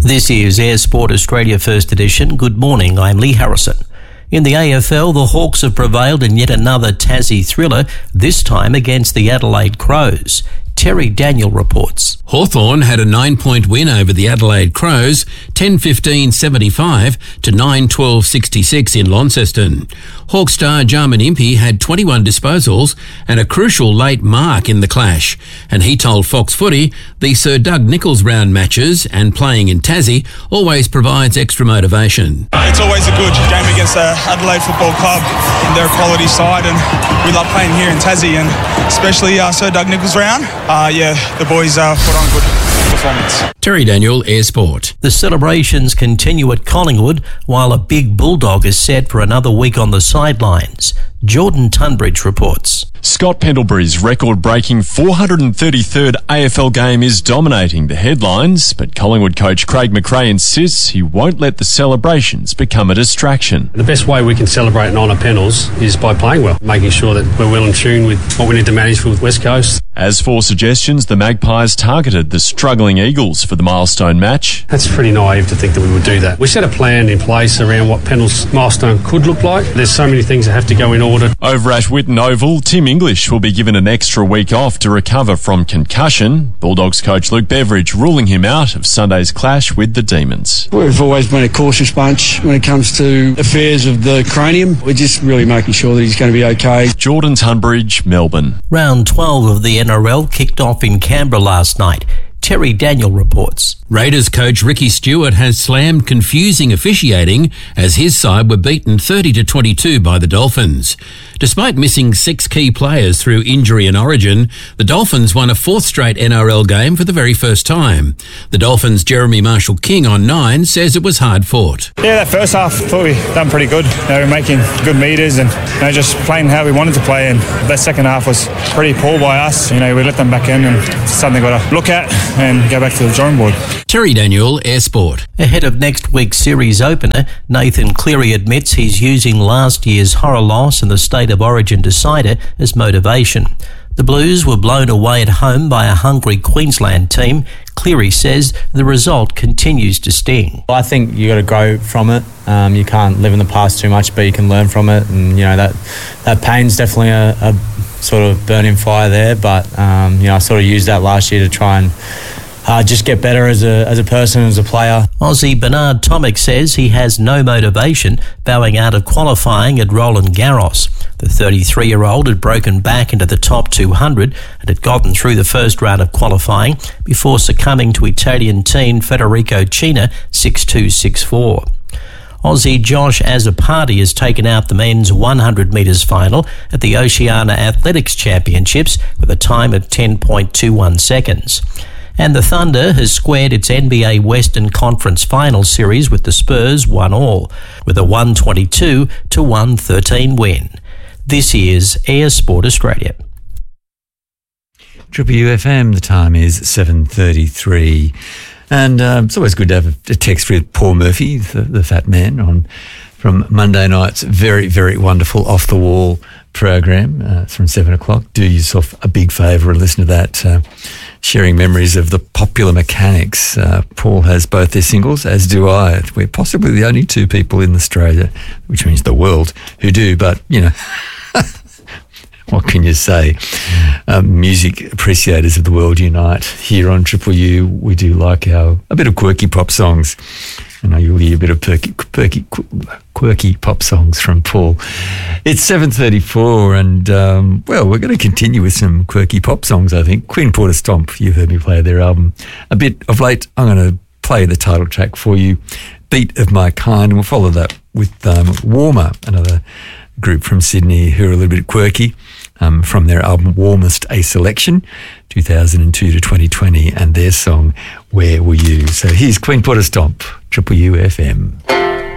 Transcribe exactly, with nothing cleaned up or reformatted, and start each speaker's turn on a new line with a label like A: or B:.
A: This is Air Sport Australia First Edition. Good morning, I'm Lee Harrison. In the A F L, the Hawks have prevailed in yet another Tassie thriller, this time against the Adelaide Crows. Terry Daniel reports.
B: Hawthorn had a nine-point win over the Adelaide Crows, ten fifteen seventy-five to nine twelve sixty-six in Launceston. Hawk star Jarman Impey had twenty-one disposals and a crucial late mark in the clash, and he told Fox Footy the Sir Doug Nicholls round matches and playing in Tassie always provides extra motivation.
C: It's always a good game against the Adelaide Football Club and their quality side, and we love playing here in Tassie, and especially uh, Sir Doug Nicholls round. Uh, yeah, the boys uh, put on good performance.
B: Terry Daniel, Air Sport.
A: The celebrations continue at Collingwood while a big bulldog is set for another week on the sidelines. Jordan Tunbridge reports.
D: Scott Pendlebury's record-breaking four hundred thirty-third A F L game is dominating the headlines, but Collingwood coach Craig McRae insists he won't let the celebrations become a distraction.
E: The best way we can celebrate and honour Pendles is by playing well, making sure that we're well in tune with what we need to manage with West Coast.
D: As for suggestions, the Magpies targeted the struggling Eagles for the milestone match.
E: That's pretty naive to think that we would do that. We set a plan in place around what Pendles' milestone could look like. There's so many things that have to go in order.
D: Over at Whitten Oval, Tim English will be given an extra week off to recover from concussion. Bulldogs coach Luke Beveridge ruling him out of Sunday's clash with the Demons.
F: We've always been a cautious bunch when it comes to affairs of the cranium. We're just really making sure that he's going to be okay.
D: Jordan Tunbridge, Melbourne.
A: Round twelve of the N R L kicked off in Canberra last night. Terry Daniel reports.
B: Raiders coach Ricky Stewart has slammed confusing officiating as his side were beaten thirty to twenty-two by the Dolphins. Despite missing six key players through injury and origin, the Dolphins won a fourth straight N R L game for the very first time. The Dolphins' Jeremy Marshall-King on nine says it was hard fought.
C: Yeah, that first half, I thought we done pretty good. You know, we're making good meters and you know, just playing how we wanted to play, and that second half was pretty poor by us. You know, we let them back in, and it's something we've got to look at and go back to the drawing board.
B: Terry Daniel, Air Sport.
A: Ahead of next week's series opener, Nathan Cleary admits he's using last year's horror loss and the State of Origin decider as motivation. The Blues were blown away at home by a hungry Queensland team. Cleary says the result continues to sting.
G: I think you got to grow from it. Um, you can't live in the past too much, but you can learn from it. And you know that that pain's definitely a, a sort of burning fire there. But um, you know, I sort of used that last year to try and uh, just get better as a as a person, as a player.
A: Aussie Bernard Tomic says he has no motivation, bowing out of qualifying at Roland Garros. The thirty-three-year-old had broken back into the top two hundred and had gotten through the first round of qualifying before succumbing to Italian teen Federico Cina six two, six four. Aussie Josh Azzopardi has taken out the men's one hundred metres final at the Oceania Athletics Championships with a time of ten point two one seconds. And the Thunder has squared its N B A Western Conference Final Series with the Spurs one all, with a one twenty-two to one thirteen win. This is Air Sport Australia.
H: Triple U F M, the time is seven thirty-three. And um, it's always good to have a text with Paul Murphy, the, the fat man, on from Monday night's very, very wonderful Off the Wall program. Uh, it's from seven o'clock. Do yourself a big favour and listen to that, uh, sharing memories of the Popular Mechanics. Uh, Paul has both their singles, as do I. We're possibly the only two people in Australia, which means the world, who do, but, you know... What can you say? Um, music appreciators of the world unite. Here on Triple U, we do like our a bit of quirky pop songs. I know you'll hear a bit of perky, perky, quirky pop songs from Paul. It's seven thirty-four and, um, well, we're going to continue with some quirky pop songs, I think. Queen Porter Stomp, you've heard me play their album a bit of late. I'm going to play the title track for you, Beat of My Kind, and we'll follow that with um, Warmer, another group from Sydney who are a little bit quirky, um, from their album Warmest, a Selection, two thousand two to twenty twenty, and their song Where Were You? So here's Queen Porter Stomp, Triple U F M.